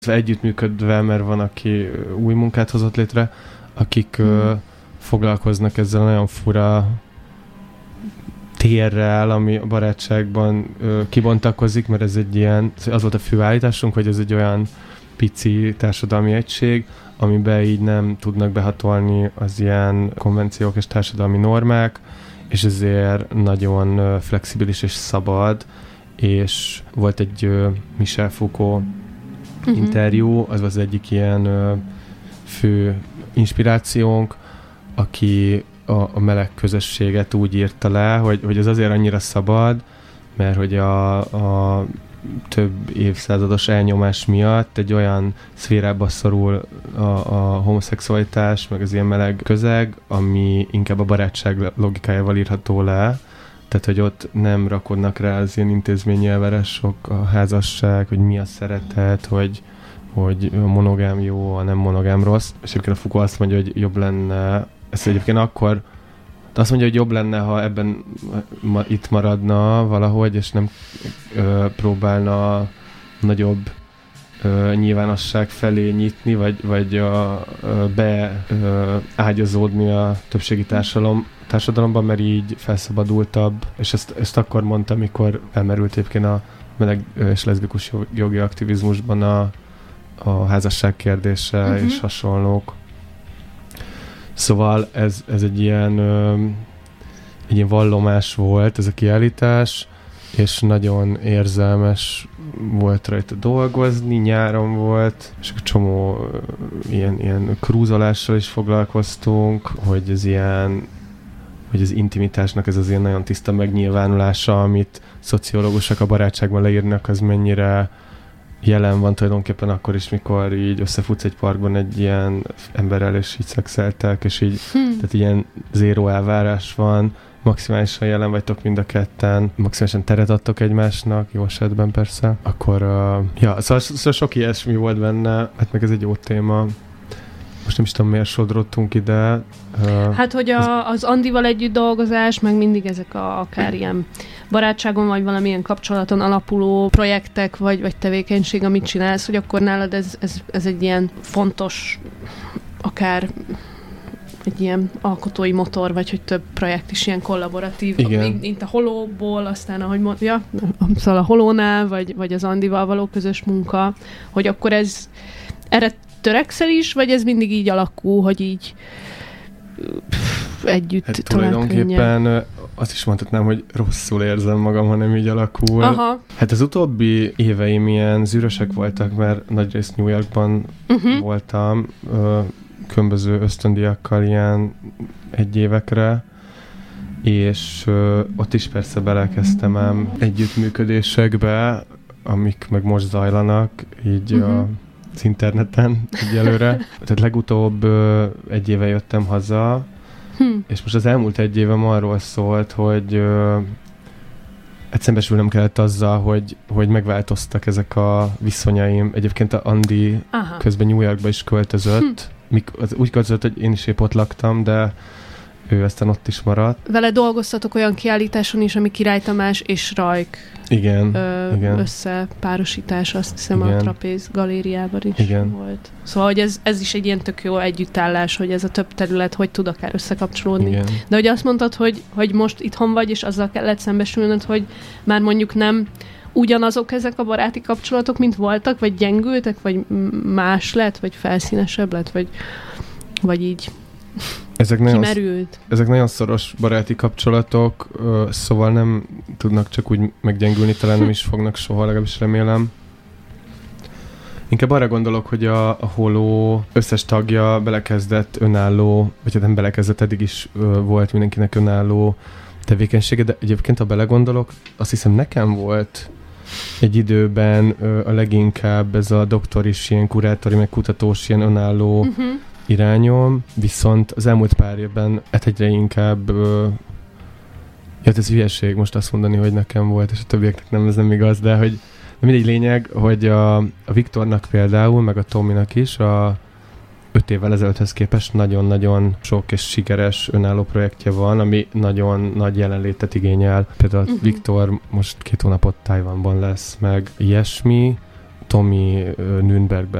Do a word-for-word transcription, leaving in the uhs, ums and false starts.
Együttműködve, mert van, aki új munkát hozott létre, akik hmm. ö, foglalkoznak ezzel a nagyon fura térrel, ami a barátságban ö, kibontakozik, mert ez egy ilyen, az volt a fő állításunk, hogy ez egy olyan pici társadalmi egység, amiben így nem tudnak behatolni az ilyen konvenciók és társadalmi normák, és ezért nagyon flexibilis és szabad, és volt egy uh, Michel Foucault uh-huh. interjú, az az egyik ilyen uh, fő inspirációnk, aki a, a meleg közösséget úgy írta le, hogy, hogy ez azért annyira szabad, mert hogy a, a több évszázados elnyomás miatt egy olyan szférába szorul a, a homoszexualitás, meg az ilyen meleg közeg, ami inkább a barátság logikájával írható le. Tehát, hogy ott nem rakodnak rá az ilyen intézményi elvárások, a házasság, hogy mi a szeretet, hogy, hogy a monogám jó, a nem monogám rossz. És egyébként a Foucault azt mondja, hogy jobb lenne, ezt egyébként akkor azt mondja, hogy jobb lenne, ha ebben ma, itt maradna valahogy, és nem ö, próbálna nagyobb ö, nyilvánosság felé nyitni, vagy, vagy a, ö, beágyazódni a többségi társadalom, társadalomban, mert így felszabadultabb. És ezt, ezt akkor mondta, amikor elmerült egyébként a meleg és leszbikus jogi aktivizmusban a, a házasság kérdése uh-huh. és hasonlók. Szóval ez, ez egy ilyen ö, egy ilyen vallomás volt ez a kiállítás, és nagyon érzelmes volt rajta dolgozni, nyáron volt, és egy csomó ö, ilyen, ilyen krúzolással is foglalkoztunk, hogy ez ilyen, hogy az intimitásnak ez az ilyen nagyon tiszta megnyilvánulása, amit szociológusok a barátságban leírnak, az mennyire jelen van tulajdonképpen akkor is, mikor így összefutsz egy parkban egy ilyen emberrel, és így szexeltek, és így, hmm. tehát ilyen zéró elvárás van, maximálisan jelen vagytok mind a ketten, maximálisan teret adtok egymásnak, jó esetben persze, akkor, uh, ja, szóval, szóval sok ilyesmi volt benne, hát meg ez egy jó téma. Most nem is tudom, miért sodrottunk ide. Uh, hát, hogy a, az Andival együtt dolgozás, meg mindig ezek a, akár ilyen barátságon, vagy valamilyen kapcsolaton alapuló projektek, vagy, vagy tevékenység, amit csinálsz, hogy akkor nálad ez, ez, ez egy ilyen fontos, akár egy ilyen alkotói motor, vagy hogy több projekt is ilyen kollaboratív, mint a Holóból, aztán ahogy mondja, szóval a Holónál, vagy, vagy az Andival való közös munka, hogy akkor ez erre törekszel is, vagy ez mindig így alakul, hogy így pff, együtt hát tulajdonképpen könnyebb. Azt is mondhatnám, hogy rosszul érzem magam, ha nem így alakul. Aha. Hát az utóbbi éveim ilyen zűrösek voltak, mert nagyrészt New Yorkban uh-huh. voltam, ö, különböző ösztöndiakkal ilyen egy évekre, és ö, ott is persze belekezdtem ám együttműködésekbe, amik meg most zajlanak, így uh-huh. a az interneten egyelőre. Tehát legutóbb ö, egy éve jöttem haza, hm. és most az elmúlt egy évem arról szólt, hogy ö, hát szembesülnem kellett azzal, hogy, hogy megváltoztak ezek a viszonyaim. Egyébként a Andi Aha. közben New Yorkba is költözött. Hm. Mik, az, úgy költözött, hogy én is épp ott laktam, de ő aztán ott is maradt. Vele dolgoztatok olyan kiállításon is, ami Király Tamás és Rajk igen, ö, igen. összepárosítás, azt hiszem igen. a Trapéz galériában is igen. volt. Szóval, hogy ez, ez is egy ilyen tök jó együttállás, hogy ez a több terület hogy tud akár összekapcsolódni. Igen. De hogy azt mondtad, hogy, hogy most itthon vagy, és azzal kellett szembesülnöd, hogy már mondjuk nem ugyanazok ezek a baráti kapcsolatok, mint voltak, vagy gyengültek, vagy más lett, vagy felszínesebb lett, vagy, vagy így ezek nagyon, kimerült. Ezek nagyon szoros baráti kapcsolatok, szóval nem tudnak csak úgy meggyengülni, talán nem is fognak soha, legalábbis remélem. Inkább arra gondolok, hogy a, a Holó összes tagja belekezdett önálló, vagy nem belekezdett, eddig is volt mindenkinek önálló tevékenysége, de egyébként, ha belegondolok, azt hiszem nekem volt egy időben a leginkább ez a doktoris, ilyen kurátori, meg kutatós, ilyen önálló uh-huh. irányom, viszont az elmúlt pár évben egyre inkább ö, ja, ez hülyeség most azt mondani, hogy nekem volt, és a többieknek nem, ez nem igaz, de hogy de mindegy lényeg, hogy a, a Viktornak például, meg a Tominak is a öt évvel ezelőtthöz képest nagyon-nagyon sok és sikeres önálló projektje van, ami nagyon nagy jelenlétet igényel. Például uh-huh. Viktor most két hónapot Tajvanban lesz, meg ilyesmi. Tommy Nürnbergben